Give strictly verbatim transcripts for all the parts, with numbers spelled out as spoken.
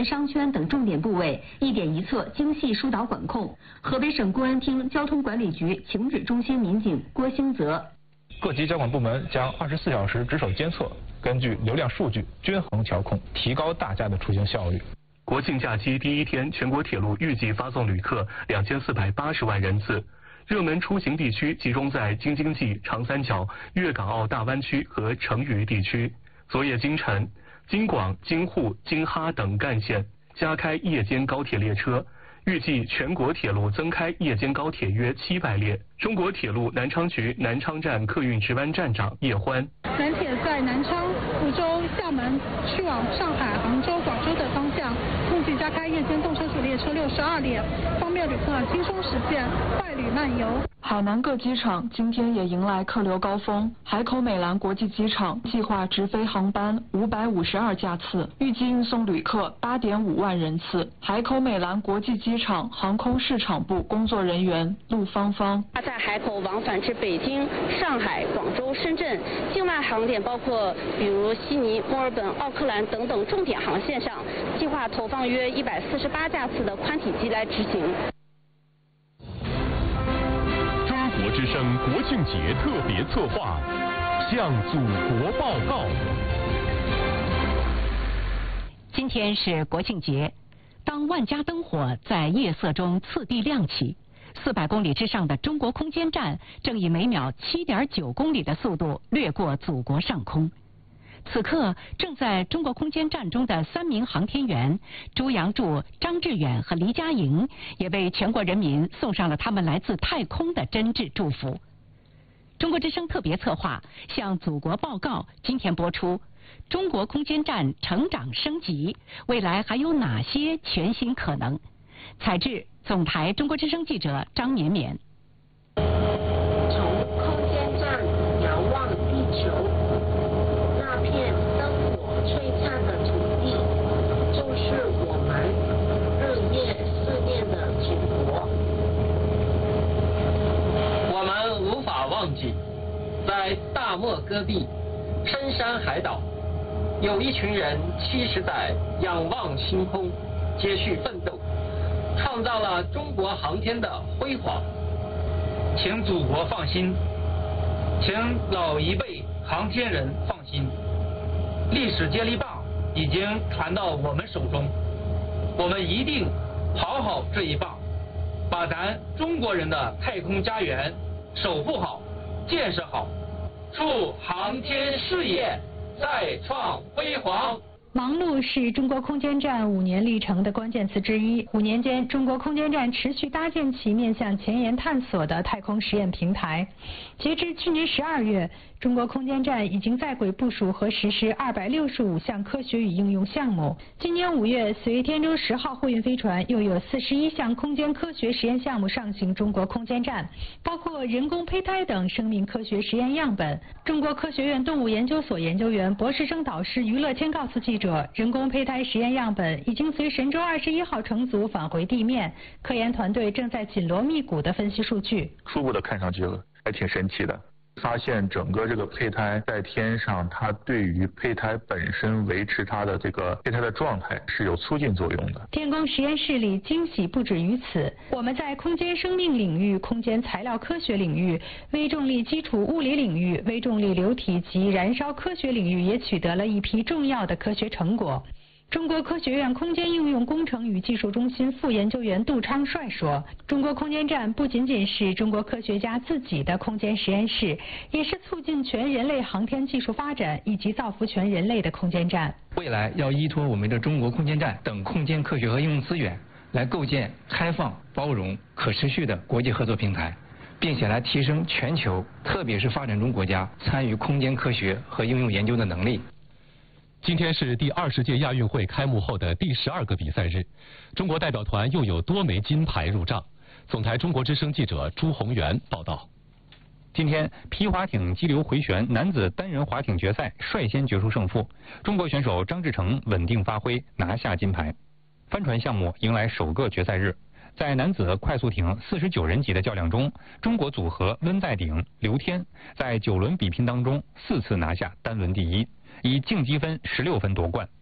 商圈等重点部位，一点一策，精细疏导管控。河北省公安厅交通管理局情指中心民警郭兴泽。 各级交管部门将二十四小时值守监测，根据流量数据均衡调控，提高大家的出行效率。 国庆假期第一天，全国铁路预计发送旅客两千四百八十万人次。热门出行地区集中在京津冀、长三角、粤港澳大湾区和成渝地区。昨夜今晨，京广、京沪、京哈等干线加开夜间高铁列车，预计全国铁路增开夜间高铁约七百列。中国铁路南昌局南昌站客运值班站长叶欢： 南铁在南昌、福州、厦门去往上海、杭州、广州的方向，共计加开夜间动车组列车六十二列，方便旅客轻松实现快旅慢游。 海南各机场今天也迎来客流高峰，海口美兰国际机场计划直飞航班五百五十二架次，预计运送旅客八点五万人次。海口美兰国际机场航空市场部工作人员陆芳芳： 在海口往返至北京、上海、广州、深圳，境外航点包括比如悉尼、墨尔本、奥克兰等等重点航线上，计划投放约一百四十八架次的宽体机来执行。 中国之声国庆节特别策划，向祖国报告。 今天是国庆节，当万家灯火在夜色中次第亮起，四百公里之上的中国空间站正以每秒七点九公里的速度掠过祖国上空。此刻，正在中国空间站中的三名航天员朱杨柱、张志远和黎佳莹，也为全国人民送上了他们来自太空的真挚祝福。中国之声特别策划向祖国报告，今天播出：中国空间站成长升级，未来还有哪些全新可能？采制总台中国之声记者张绵绵。 从空间站遥望地球，那片灯火璀璨的土地，就是我们日夜思念的祖国。 我们无法忘记，在大漠戈壁、深山海岛，有一群人七十载仰望星空，接续奋斗，创造了中国航天的辉煌。 请祖国放心，请老一辈航天人放心，历史接力棒已经传到我们手中，我们一定跑好这一棒，把咱中国人的太空家园守护好、建设好，祝航天事业再创辉煌。 忙碌是中国空间站五年历程的关键词之一。五年间，中国空间站持续搭建起面向前沿探索的太空实验平台。截至去年十二月，中国空间站已经在轨部署和实施二百六十五项科学与应用项目。今年五月，随天舟十号货运飞船又有四十一项空间科学实验项目上行中国空间站，包括人工胚胎等生命科学实验样本。中国科学院动物研究所研究员、博士生导师于乐谦告诉记者，人工胚胎实验样本已经随神舟二十一号乘组返回地面，科研团队正在紧锣密鼓地分析数据。 初步的看上去还挺神奇的，发现整个这个胚胎在天上，它对于胚胎本身维持它的这个胚胎的状态是有促进作用的。 天宫实验室里惊喜不止于此，我们在空间生命领域、空间材料科学领域、微重力基础物理领域、微重力流体及燃烧科学领域也取得了一批重要的科学成果。中国科学院空间应用工程与技术中心副研究员杜昌帅说，中国空间站不仅仅是中国科学家自己的空间实验室，也是促进全人类航天技术发展以及造福全人类的空间站。 未来要依托我们的中国空间站等空间科学和应用资源，来构建开放、包容、可持续的国际合作平台，并且来提升全球，特别是发展中国家参与空间科学和应用研究的能力。 今天是第二十届亚运会开幕后的第十二个比赛日，中国代表团又有多枚金牌入账。总台中国之声记者朱宏元报道。 今天，皮划艇激流回旋男子单人划艇决赛率先决出胜负，中国选手张志成稳定发挥，拿下金牌。帆船项目迎来首个决赛日，在男子快速艇四十九人级的较量中，中国组合温在鼎、刘天在九轮比拼当中四次拿下单轮第一，以净积分十六分夺冠。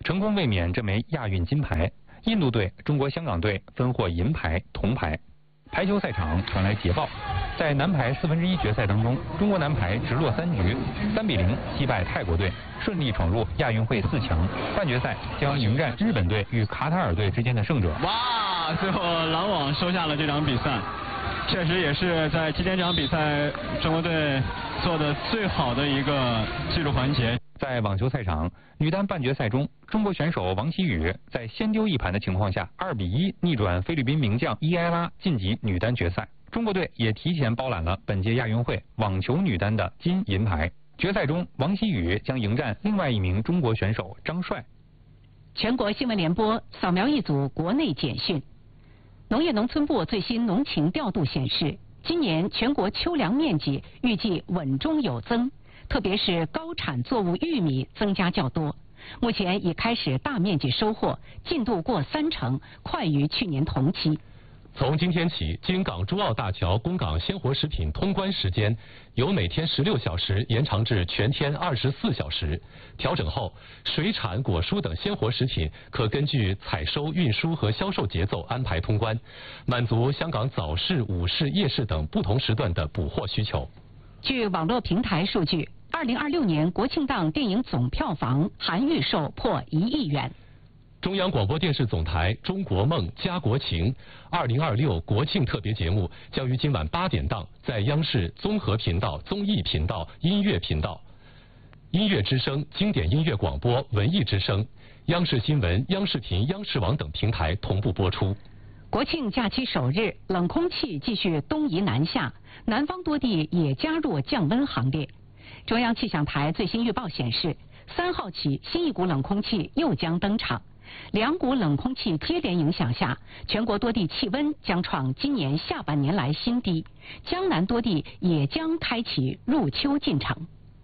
成功卫冕这枚亚运金牌。印度队、中国香港队分获银牌、铜牌。排球赛场传来捷报，在男排四分之一决赛当中，中国男排直落三局，三比零击败泰国队，顺利闯入亚运会四强。半决赛将迎战日本队与卡塔尔队之间的胜者。 哇！最后篮网收下了这场比赛，确实也是在今天这场比赛中国队做的最好的一个技术环节。 在网球赛场，女单半决赛中，中国选手王希雨在先丢一盘的情况下，二比一逆转菲律宾名将伊埃拉，晋级女单决赛。中国队也提前包揽了本届亚运会网球女单的金银牌。决赛中，王希雨将迎战另外一名中国选手张帅。 全国新闻联播扫描一组国内简讯。农业农村部最新农情调度显示，今年全国秋粮面积预计稳中有增。特别是高产作物玉米增加较多，目前已开始大面积收获，进度过三成，快于去年同期。 从今天起，京港珠澳大桥供港鲜活食品通关时间由每天十六小时延长至全天二十四小时。调整后，水产、果蔬等鲜活食品可根据采收、运输和销售节奏安排通关，满足香港早市、午市、夜市等不同时段的补货需求。 据网络平台数据，二零二六年国庆档电影总票房含预售破一亿元。 中央广播电视总台《中国梦·家国情》二零二六国庆特别节目将于今晚八点档在央视综合频道、综艺频道、音乐频道、音乐之声、经典音乐广播、文艺之声、央视新闻、央视频、央视网等平台同步播出。 国庆假期首日，冷空气继续东移南下，南方多地也加入降温行列。中央气象台最新预报显示，三号起新一股冷空气又将登场，两股冷空气接连影响下，全国多地气温将创今年下半年来新低，江南多地也将开启入秋进程。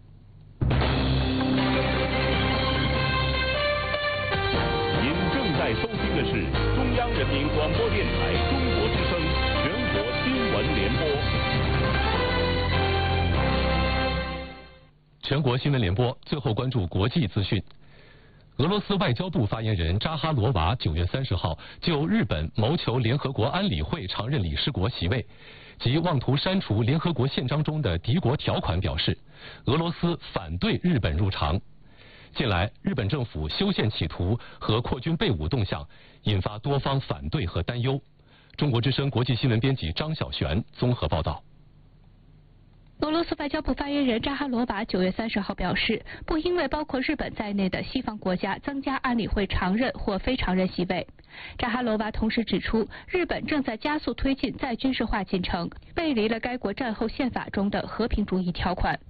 您正在收听的是中央人民广播电台中国之声全国新闻联播。 全国新闻联播，最后关注国际资讯。俄罗斯外交部发言人扎哈罗娃九月三十号就日本谋求联合国安理会常任理事国席位及妄图删除联合国宪章中的敌国条款表示，俄罗斯反对日本入常。近来，日本政府修宪企图和扩军备武动向引发多方反对和担忧。中国之声国际新闻编辑张小璇综合报道。 俄罗斯外交部发言人扎哈罗娃九月三十号表示，不因为包括日本在内的西方国家增加安理会常任或非常任席位。扎哈罗娃同时指出，日本正在加速推进再军事化进程，背离了该国战后宪法中的和平主义条款。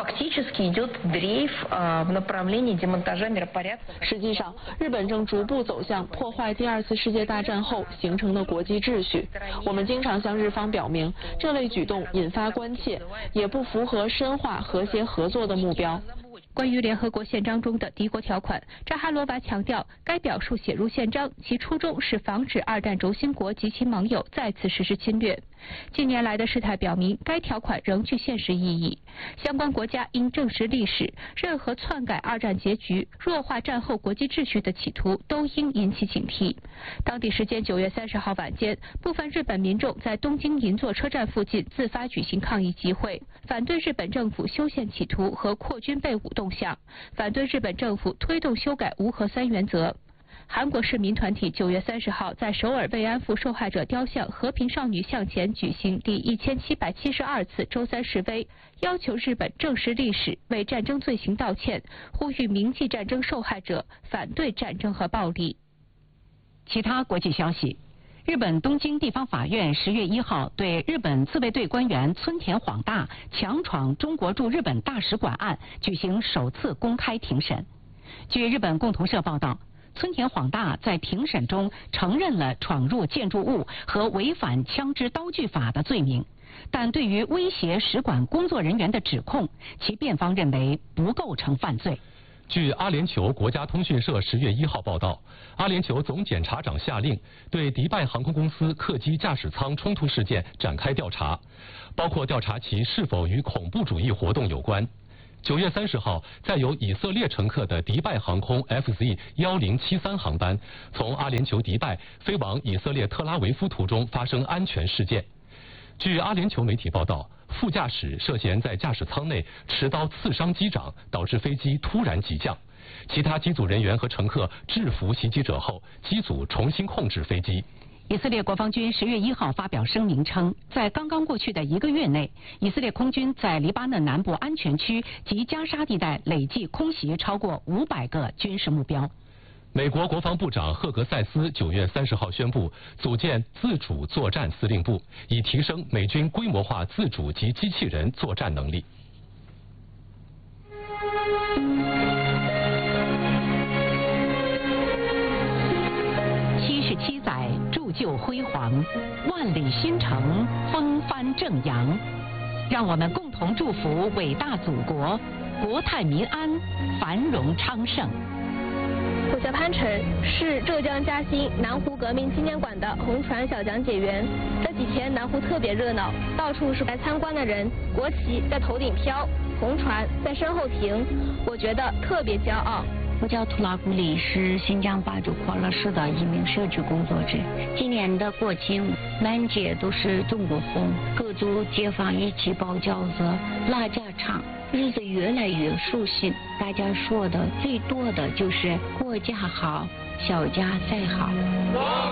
实际上，日本正逐步走向破坏第二次世界大战后形成的国际秩序。我们经常向日方表明，这类举动引发关切，也不符合深化和谐合作的目标。 关于联合国宪章中的敌国条款，扎哈罗娃强调，该表述写入宪章，其初衷是防止二战轴心国及其盟友再次实施侵略。近年来的事态表明，该条款仍具现实意义。相关国家应正视历史，任何篡改二战结局、弱化战后国际秩序的企图都应引起警惕。当地时间九月三十号晚间，部分日本民众在东京银座车站附近自发举行抗议集会，反对日本政府修宪企图和扩军备武动向，反对日本政府推动修改无核三原则。韩国市民团体九月三十号在首尔慰安妇受害者雕像和平少女像前举行第一千七百七十二次周三示威，要求日本正视历史，为战争罪行道歉，呼吁铭记战争受害者，反对战争和暴力。 其他国际消息，日本东京地方法院十月一号对日本自卫队官员村田晃大强闯中国驻日本大使馆案举行首次公开庭审。据日本共同社报道，村田晃大在庭审中承认了闯入建筑物和违反枪支刀具法的罪名，但对于威胁使馆工作人员的指控，其辩方认为不构成犯罪。 据阿联酋国家通讯社十月一号报道，阿联酋总检察长下令对迪拜航空公司客机驾驶舱冲突事件展开调查，包括调查其是否与恐怖主义活动有关。 九月三十号，载有以色列乘客的迪拜航空 F Z 一零七三航班从阿联酋迪拜飞往以色列特拉维夫途中发生安全事件。据阿联酋媒体报道，副驾驶涉嫌在驾驶舱内持刀刺伤机长，导致飞机突然急降。其他机组人员和乘客制服袭击者后，机组重新控制飞机。 以色列国防军十月一号发表声明称，在刚刚过去的一个月内，以色列空军在黎巴嫩南部安全区及加沙地带累计空袭超过五百个军事目标。 美国国防部长赫格塞斯九月三十号宣布组建自主作战司令部，以提升美军规模化自主及机器人作战能力。 七十七载铸就辉煌，万里新城风帆正扬。让我们共同祝福伟大祖国国泰民安，繁荣昌盛。 我叫潘晨，是浙江嘉兴南湖革命纪念馆的红船小讲解员。这几天南湖特别热闹，到处是来参观的人，国旗在头顶飘，红船在身后停，我觉得特别骄傲。 我叫图拉古里，是新疆巴竹扩乐市的一名社区工作者。今年的国庆满街都是中国红，各族街坊一起包饺子、拉家常，日子越来越舒心。大家说的最多的就是国家好，小家再好。